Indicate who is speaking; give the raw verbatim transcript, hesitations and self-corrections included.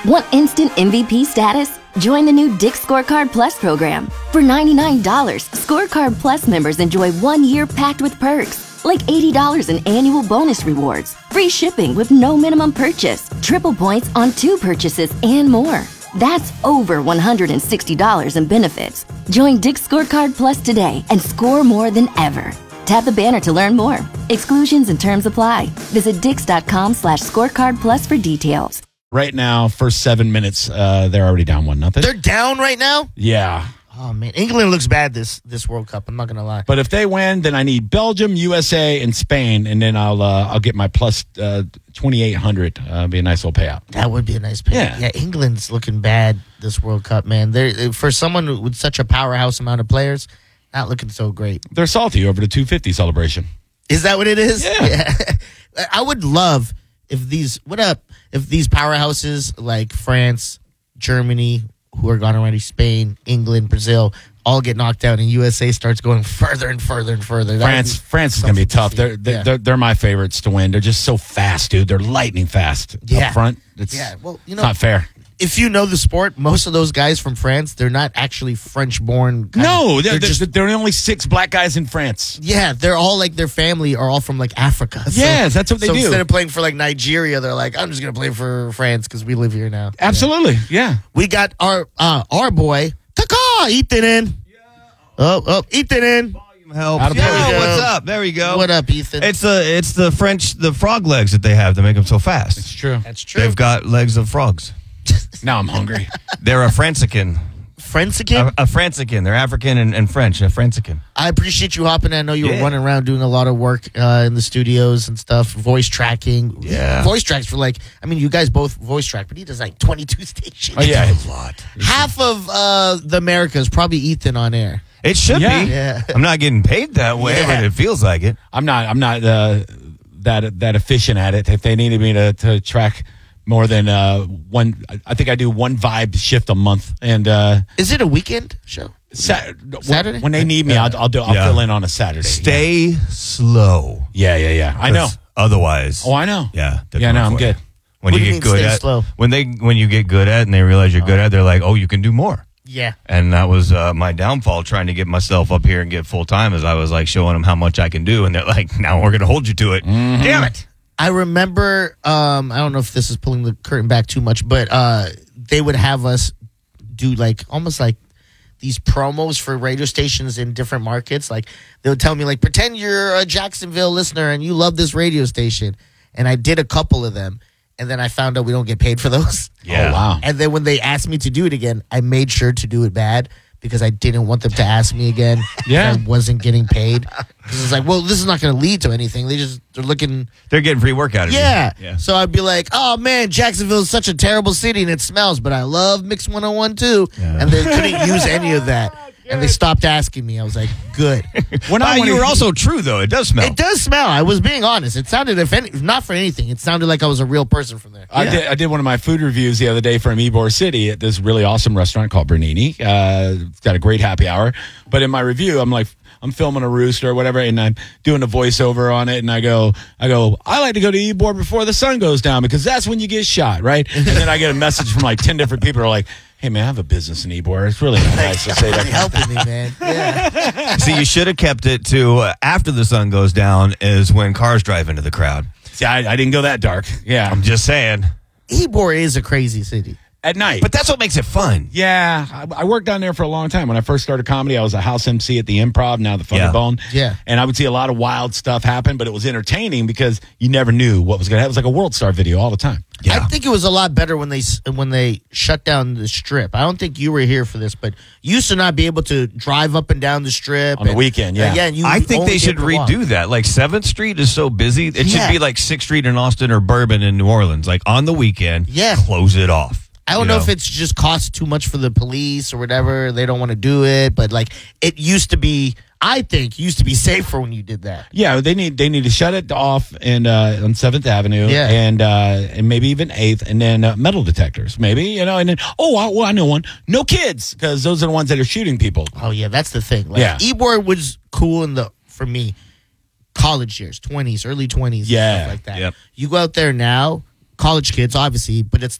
Speaker 1: Want instant M V P status? Join the new Dick's Scorecard Plus program. For ninety-nine dollars, Scorecard Plus members enjoy one year packed with perks, like eighty dollars in annual bonus rewards, free shipping with no minimum purchase, triple points on two purchases, and more. That's over one hundred sixty dollars in benefits. Join Dick's Scorecard Plus today and score more than ever. Tap the banner to learn more. Exclusions and terms apply. Visit dix.com slash scorecard plus for details.
Speaker 2: Right now, first seven minutes, uh, they're already down one nothing.
Speaker 3: They're down right now?
Speaker 2: Yeah.
Speaker 3: Oh, man. England looks bad this this World Cup. I'm not going to lie.
Speaker 2: But if they win, then I need Belgium, U S A, and Spain, and then I'll uh, I'll get my plus uh, twenty-eight hundred. Uh, be a nice little payout.
Speaker 3: That would be a nice payout.
Speaker 2: Yeah.
Speaker 3: yeah, England's looking bad this World Cup, man. They're, for someone with such a powerhouse amount of players, not looking so great.
Speaker 2: They're salty over the two fifty celebration.
Speaker 3: Is that what it is?
Speaker 2: Yeah.
Speaker 3: yeah. I would love if these, what up, if these powerhouses like France, Germany, who are gone already, Spain, England, Brazil, all get knocked out and U S A starts going further and further and further. That
Speaker 2: France France is going to be tough. They're, they're,
Speaker 3: yeah.
Speaker 2: they're, they're my favorites to win. They're just so fast, dude. They're lightning fast
Speaker 3: Yeah.
Speaker 2: up front. It's,
Speaker 3: Yeah, well, you know,
Speaker 2: it's not fair.
Speaker 3: if you know the sport, most of those guys from France, they're not actually French-born. kind
Speaker 2: No,
Speaker 3: of,
Speaker 2: they're,
Speaker 3: they're
Speaker 2: they're,
Speaker 3: just
Speaker 2: they're only six black guys in France.
Speaker 3: yeah, they're all like their family are all from like Africa. So,
Speaker 2: Yes, that's what they
Speaker 3: so
Speaker 2: do.
Speaker 3: instead of playing for like Nigeria, they're like, I'm just gonna play for France because we live here now.
Speaker 2: Absolutely, yeah.
Speaker 3: We got our uh, our boy Kaka Ethan in. Oh, oh, Ethan in.
Speaker 4: Help.
Speaker 2: Out of
Speaker 4: Yeah,
Speaker 3: place.
Speaker 4: what's up? There we go.
Speaker 3: What up, Ethan?
Speaker 4: It's the it's the French the frog legs that they have to make them so fast.
Speaker 2: It's true.
Speaker 3: That's true.
Speaker 4: They've got legs of frogs.
Speaker 2: Now I'm hungry.
Speaker 4: They're a Francican.
Speaker 3: Francican?
Speaker 4: A, a Francican. They're African and, and French. A Francican.
Speaker 3: I appreciate you hopping in. I know you were
Speaker 4: Yeah.
Speaker 3: running around doing a lot of work uh, in the studios and stuff, voice tracking.
Speaker 4: Yeah.
Speaker 3: Voice tracks for like, I mean, you guys both voice track, but he does like twenty-two stations.
Speaker 2: Oh, yeah.
Speaker 4: A lot.
Speaker 3: Half of uh, the Americas, probably Ethan on air.
Speaker 4: It should
Speaker 2: Yeah.
Speaker 4: be.
Speaker 3: Yeah.
Speaker 4: I'm not getting paid that way,
Speaker 3: Yeah.
Speaker 4: but it feels like it.
Speaker 2: I'm not. I'm not uh, that that efficient at it. If they needed me to, to track more than uh, one, I think I do one vibe shift a month. And uh,
Speaker 3: Is it a weekend show?
Speaker 2: Sat-
Speaker 3: Saturday?
Speaker 2: when they need me, I'll, I'll do. I'll
Speaker 4: Yeah.
Speaker 2: fill in on a Saturday.
Speaker 4: Stay slow.
Speaker 2: Yeah, yeah, yeah. I know.
Speaker 4: 'Cause Otherwise.
Speaker 2: Oh, I know.
Speaker 4: Yeah. they're
Speaker 2: Yeah, no,
Speaker 4: coming
Speaker 2: I'm
Speaker 4: for you.
Speaker 2: good.
Speaker 4: When
Speaker 3: What
Speaker 4: you
Speaker 3: do you
Speaker 4: get
Speaker 3: mean
Speaker 4: good
Speaker 3: stay
Speaker 4: at
Speaker 3: slow?
Speaker 4: when they when you get good at it and they realize you're good at it, they're like, oh, you can do more.
Speaker 3: Yeah.
Speaker 4: And that was uh, my downfall trying to get myself up here and get full time as I was like showing them how much I can do. And they're like, now we're going to hold you to it.
Speaker 2: Mm-hmm.
Speaker 4: Damn it.
Speaker 3: I remember, um, I don't know if this is pulling the curtain back too much, but uh, they would have us do like almost like these promos for radio stations in different markets. Like they would tell me like, pretend you're a Jacksonville listener and you love this radio station. And I did a couple of them. And then I found out we don't get paid for those.
Speaker 4: Yeah.
Speaker 2: Oh, wow.
Speaker 3: And then when they asked me to do it again, I made sure to do it bad because I didn't want them to ask me again.
Speaker 2: Yeah.
Speaker 3: I wasn't getting paid. Because it's like, well, this is not going to lead to anything. They just, they're looking.
Speaker 4: They're getting free work out of
Speaker 3: Yeah.
Speaker 4: you. Yeah.
Speaker 3: So I'd be like, oh, man, Jacksonville is such a terrible city and it smells, but I love Mix one oh one too.
Speaker 4: Yeah.
Speaker 3: And they couldn't use any of that. And they stopped asking me. I was like, good.
Speaker 2: When I
Speaker 4: Uh,
Speaker 2: wanna-
Speaker 4: you were also true, though. It does smell.
Speaker 3: It does smell. I was being honest. It sounded, if, any, if not for anything, it sounded like I was a real person from there.
Speaker 2: I did. I did one of my food reviews the other day from Ybor City at this really awesome restaurant called Bernini. Uh, it's got a great happy hour. But in my review, I'm like, I'm filming a rooster or whatever, and I'm doing a voiceover on it, and I go, I go, I like to go to Ybor before the sun goes down because that's when you get shot, right? And then I get a message from like ten different people who are like, hey man, I have a business in Ybor. It's really not nice to say
Speaker 3: Really
Speaker 2: that.
Speaker 3: helping me, man. Yeah.
Speaker 4: See, you should have kept it to uh, after the sun goes down is when cars drive into the crowd.
Speaker 2: See, I, I didn't go that dark. Yeah,
Speaker 4: I'm just saying.
Speaker 3: Ybor is a crazy city.
Speaker 2: at night.
Speaker 4: But that's what makes it fun.
Speaker 2: Yeah, I, I worked down there for a long time. When I first started comedy, I was a house M C at the Improv, now the Funny
Speaker 4: Yeah.
Speaker 2: Bone.
Speaker 3: Yeah.
Speaker 2: And I would see a lot of wild stuff happen, but it was entertaining because you never knew what was going to happen. It was like a World Star video all the time.
Speaker 4: Yeah.
Speaker 3: I think it was a lot better when they s- when they shut down the strip. I don't think you were here for this, but you used to not be able to drive up and down the strip
Speaker 2: On the
Speaker 3: and-
Speaker 2: weekend, yeah.
Speaker 3: yeah. And you
Speaker 4: I think
Speaker 3: only
Speaker 4: they should
Speaker 3: get to walk.
Speaker 4: redo that. Like seventh Street is so busy. It
Speaker 3: Yeah.
Speaker 4: should be like sixth Street in Austin or Bourbon in New Orleans. Like on the weekend,
Speaker 3: Yeah.
Speaker 4: close it off.
Speaker 3: I don't
Speaker 4: You
Speaker 3: know, if it's just cost too much for the police or whatever. They don't want to do it, but like it used to be. I think used to be safer when you did that.
Speaker 2: Yeah, they need they need to shut it off and uh, on Seventh Avenue,
Speaker 3: Yeah.
Speaker 2: and uh, and maybe even Eighth, and then uh, metal detectors, maybe you know, and then oh, I, well, I know one, no kids, because those are the ones that are shooting people.
Speaker 3: Oh yeah, that's the thing. Like,
Speaker 2: Yeah.
Speaker 3: Ybor was cool in the for me, college years, twenties, early twenties,
Speaker 2: Yeah.
Speaker 3: stuff like that.
Speaker 4: Yep.
Speaker 3: You go out there now, college kids, obviously, but it's